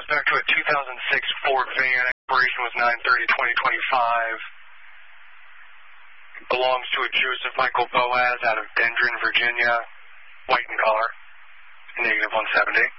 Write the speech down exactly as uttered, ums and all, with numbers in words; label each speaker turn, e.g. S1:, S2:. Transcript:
S1: back to a two thousand six Ford van. Expiration was nine thirty twenty twenty-five. Belongs to a Joseph Michael Boaz out of Dendron, Virginia. White in color. Negative one seventy.